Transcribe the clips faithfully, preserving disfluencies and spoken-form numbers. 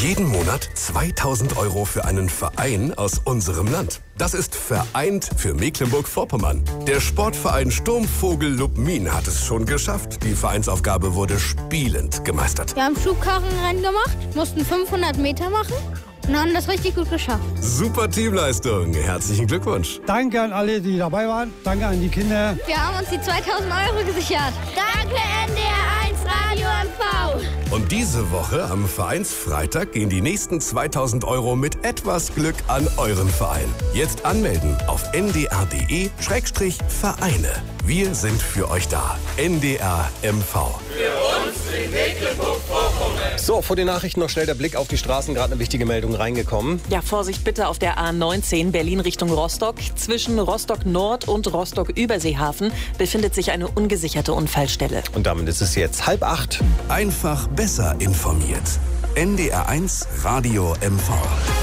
Jeden Monat zweitausend Euro für einen Verein aus unserem Land. Das ist vereint für Mecklenburg-Vorpommern. Der Sportverein Sturmvogel Lubmin hat es schon geschafft. Die Vereinsaufgabe wurde spielend gemeistert. Wir haben Schubkarrenrennen gemacht, mussten fünfhundert Meter machen und haben das richtig gut geschafft. Super Teamleistung. Herzlichen Glückwunsch. Danke an alle, die dabei waren. Danke an die Kinder. Wir haben uns die zweitausend Euro gesichert. Danke N D R eins Radio M V. Und diese Woche am Vereinsfreitag gehen die nächsten zweitausend Euro mit etwas Glück an euren Verein. Jetzt anmelden auf n d r punkt d e Schrägstrich Vereine. Wir sind für euch da. N D R M V. Für uns in Mecklenburg-Vorpommern. So, vor den Nachrichten noch schnell der Blick auf die Straßen. Gerade eine wichtige Meldung reingekommen. Ja, Vorsicht bitte auf der A neunzehn Berlin Richtung Rostock. Zwischen Rostock Nord und Rostock Überseehafen befindet sich eine ungesicherte Unfallstelle. Und damit ist es jetzt halb acht. Einfach besser informiert. N D R eins Radio M V.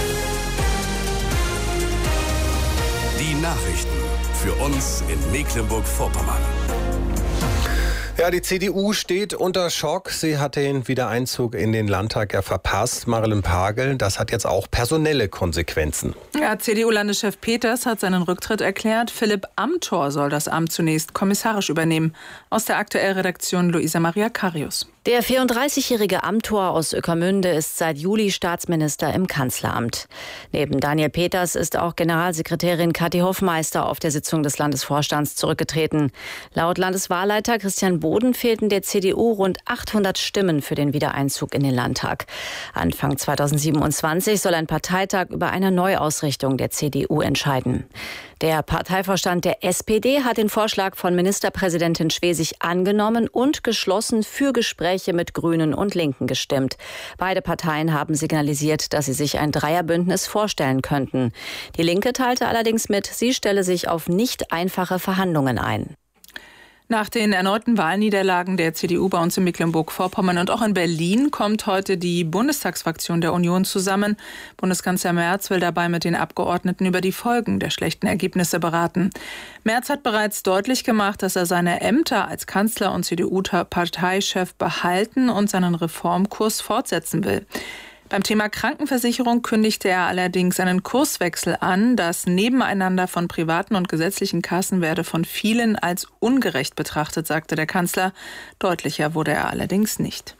Die Nachrichten für uns in Mecklenburg-Vorpommern. Ja, die C D U steht unter Schock. Sie hat den Wiedereinzug in den Landtag ja verpasst. Marilyn Pagel, das hat jetzt auch personelle Konsequenzen. Ja, C D U-Landeschef Peters hat seinen Rücktritt erklärt. Philipp Amthor soll das Amt zunächst kommissarisch übernehmen. Aus der Aktuellredaktion Luisa Maria Karius. Der vierunddreißigjährige Amthor aus Ueckermünde ist seit Juli Staatsminister im Kanzleramt. Neben Daniel Peters ist auch Generalsekretärin Kathi Hoffmeister auf der Sitzung des Landesvorstands zurückgetreten. Laut Landeswahlleiter Christian Boden fehlten der C D U rund achthundert Stimmen für den Wiedereinzug in den Landtag. Anfang zweitausendsiebenundzwanzig soll ein Parteitag über eine Neuausrichtung der C D U entscheiden. Der Parteivorstand der S P D hat den Vorschlag von Ministerpräsidentin Schwesig angenommen und geschlossen für Gespräche mit Grünen und Linken gestimmt. Beide Parteien haben signalisiert, dass sie sich ein Dreierbündnis vorstellen könnten. Die Linke teilte allerdings mit, sie stelle sich auf nicht einfache Verhandlungen ein. Nach den erneuten Wahlniederlagen der C D U bei uns in Mecklenburg-Vorpommern und auch in Berlin kommt heute die Bundestagsfraktion der Union zusammen. Bundeskanzler Merz will dabei mit den Abgeordneten über die Folgen der schlechten Ergebnisse beraten. Merz hat bereits deutlich gemacht, dass er seine Ämter als Kanzler und C D U-Parteichef behalten und seinen Reformkurs fortsetzen will. Beim Thema Krankenversicherung kündigte er allerdings einen Kurswechsel an. Das Nebeneinander von privaten und gesetzlichen Kassen werde von vielen als ungerecht betrachtet, sagte der Kanzler. Deutlicher wurde er allerdings nicht.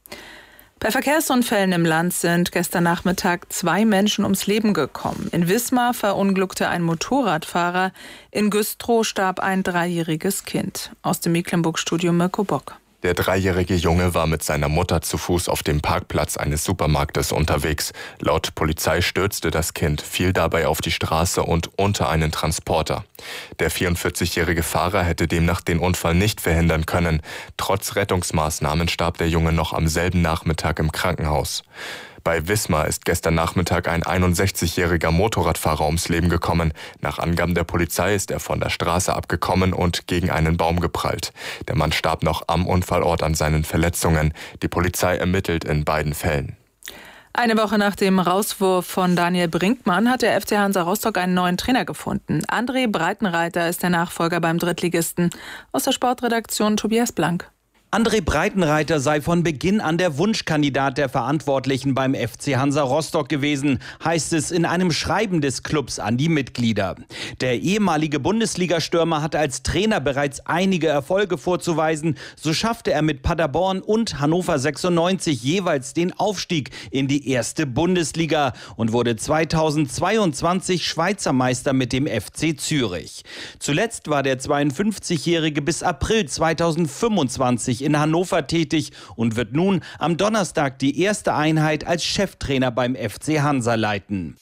Bei Verkehrsunfällen im Land sind gestern Nachmittag zwei Menschen ums Leben gekommen. In Wismar verunglückte ein Motorradfahrer, in Güstrow starb ein dreijähriges Kind. Aus dem Mecklenburg-Studio Mirko Bock. Der dreijährige Junge war mit seiner Mutter zu Fuß auf dem Parkplatz eines Supermarktes unterwegs. Laut Polizei stürzte das Kind, fiel dabei auf die Straße und unter einen Transporter. Der vierundvierzigjährige Fahrer hätte demnach den Unfall nicht verhindern können. Trotz Rettungsmaßnahmen starb der Junge noch am selben Nachmittag im Krankenhaus. Bei Wismar ist gestern Nachmittag ein einundsechzigjähriger Motorradfahrer ums Leben gekommen. Nach Angaben der Polizei ist er von der Straße abgekommen und gegen einen Baum geprallt. Der Mann starb noch am Unfallort an seinen Verletzungen. Die Polizei ermittelt in beiden Fällen. Eine Woche nach dem Rauswurf von Daniel Brinkmann hat der F C Hansa Rostock einen neuen Trainer gefunden. André Breitenreiter ist der Nachfolger beim Drittligisten. Aus der Sportredaktion Tobias Blank. André Breitenreiter sei von Beginn an der Wunschkandidat der Verantwortlichen beim F C Hansa Rostock gewesen, heißt es in einem Schreiben des Clubs an die Mitglieder. Der ehemalige Bundesliga-Stürmer hat als Trainer bereits einige Erfolge vorzuweisen. So schaffte er mit Paderborn und Hannover sechsundneunzig jeweils den Aufstieg in die erste Bundesliga und wurde zweitausendzweiundzwanzig Schweizer Meister mit dem F C Zürich. Zuletzt war der zweiundfünfzigjährige bis April zweitausendfünfundzwanzig in Hannover tätig und wird nun am Donnerstag die erste Einheit als Cheftrainer beim F C Hansa leiten.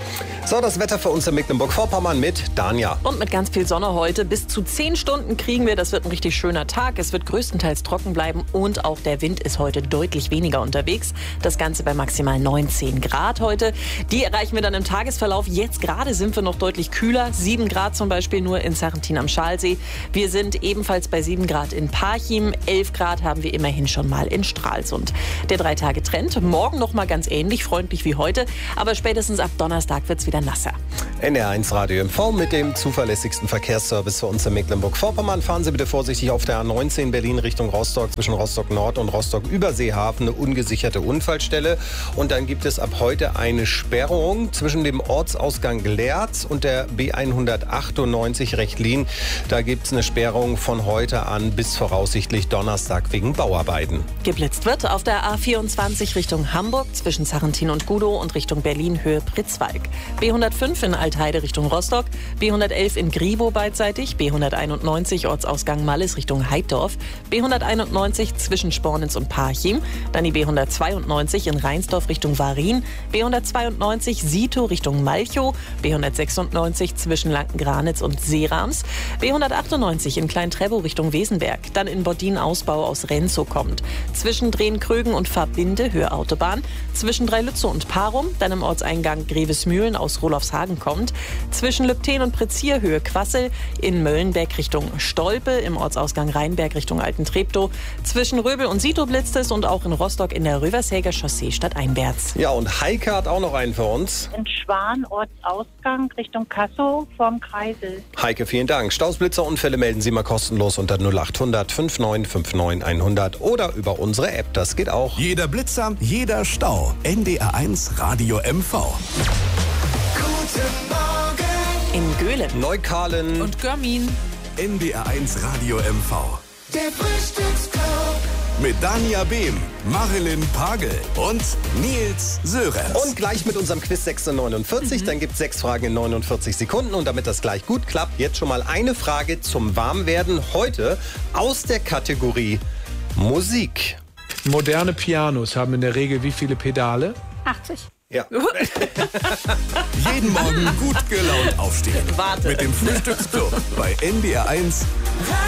So, das Wetter für uns in Mecklenburg-Vorpommern mit Danja. Und mit ganz viel Sonne heute. Bis zu zehn Stunden kriegen wir. Das wird ein richtig schöner Tag. Es wird größtenteils trocken bleiben und auch der Wind ist heute deutlich weniger unterwegs. Das Ganze bei maximal neunzehn Grad heute. Die erreichen wir dann im Tagesverlauf. Jetzt gerade sind wir noch deutlich kühler. sieben Grad zum Beispiel nur in Sarrentin am Schalsee. Wir sind ebenfalls bei sieben Grad in Parchim. elf Grad haben wir immerhin schon mal in Stralsund. Der Drei-Tage-Trend. Morgen noch mal ganz ähnlich, freundlich wie heute. Aber spätestens ab Donnerstag wird es wieder nasser. N D R eins Radio M V mit dem zuverlässigsten Verkehrsservice für uns in Mecklenburg-Vorpommern. Fahren Sie bitte vorsichtig auf der A neunzehn Berlin Richtung Rostock zwischen Rostock Nord und Rostock Überseehafen, eine ungesicherte Unfallstelle. Und dann gibt es ab heute eine Sperrung zwischen dem Ortsausgang Lerz und der B hundertachtundneunzig Rechtlin. Da gibt es eine Sperrung von heute an bis voraussichtlich Donnerstag wegen Bauarbeiten. Geblitzt wird auf der A vierundzwanzig Richtung Hamburg zwischen Sarrentin und Gudow und Richtung Berlin Höhe Pritzwalk. B hundertfünf in Altheide Richtung Rostock, B hundertelf in Grivo beidseitig, B hunderteinundneunzig Ortsausgang Malles Richtung Heiddorf, B hunderteinundneunzig zwischen Spornitz und Parchim, dann die B hundertzweiundneunzig in Rheinsdorf Richtung Warin, B hundertzweiundneunzig Sito Richtung Malchow, B hundertsechsundneunzig zwischen Lanken-Granitz und Seerams, B hundertachtundneunzig in Klein-Trevow Richtung Wesenberg, dann in Boddin Ausbau aus Renzow kommt, zwischen Drehen-Krögen und Verbinde Höhe Autobahn, zwischen Dreilützow und Parum, dann im Ortseingang Grevesmühlen aus Rolofshagen kommt, zwischen Lübten und Prezier Höhe Quassel, in Möllenbeck Richtung Stolpe, im Ortsausgang Rheinberg Richtung Alten-Treptow, zwischen Röbel und Sito blitzt es und auch in Rostock in der Rövershäger Chaussee stadteinwärts. Ja, und Heike hat auch noch einen für uns. In Schwan, Ortsausgang Richtung Kassow vorm Kreisel. Heike, vielen Dank. Stausblitzerunfälle melden Sie mal kostenlos unter null achthundert fünfundneunzig neunundfünfzig hundert oder über unsere App. Das geht auch. Jeder Blitzer, jeder Stau. N D R eins Radio M V. In Göhlen, Neukahlen und Görmin. N D R eins Radio M V. Der Frühstücksclub. Mit Dania Behm, Marilyn Pagel und Nils Sörensen. Und gleich mit unserem Quiz sechzehnhundertneunundvierzig. Mhm. Dann gibt es sechs Fragen in neunundvierzig Sekunden. Und damit das gleich gut klappt, jetzt schon mal eine Frage zum Warmwerden. Heute aus der Kategorie Musik. Moderne Pianos haben in der Regel wie viele Pedale? achtzig. Ja. Jeden Morgen gut gelaunt aufstehen. Warte. Mit dem Frühstücksclub bei N D R eins.